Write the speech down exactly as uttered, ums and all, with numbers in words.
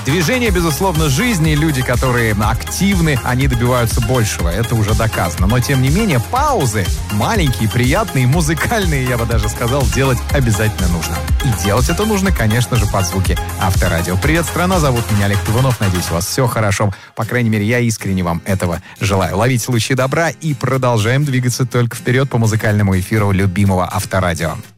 Движение, безусловно, жизни. Люди, которые активны, они добиваются большего. Это уже доказано. Но, тем не менее, паузы маленькие, приятные, музыкальные, я бы даже сказал, делать обязательно нужно. И делать это нужно, конечно же, под звуки Авторадио. Привет, страна, зовут меня Олег Пивунов. Надеюсь, у вас все хорошо. По крайней мере, я искренне вам этого желаю. Ловите лучи добра и продолжаем двигаться только вперед по музыкальному эфиру любимого Авторадио.